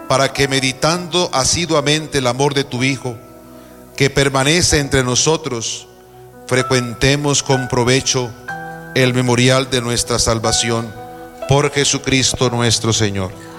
para que, meditando asiduamente el amor de tu Hijo, que permanece entre nosotros, frecuentemos con provecho el memorial de nuestra salvación. Por Jesucristo nuestro Señor.